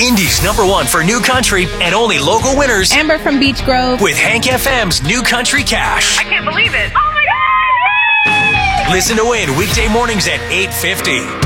Indy's #1 for New Country and only local winners. Amber from Beach Grove. With Hank FM's New Country Cash. I can't believe it. Oh my God! Listen to win weekday mornings at 8:50.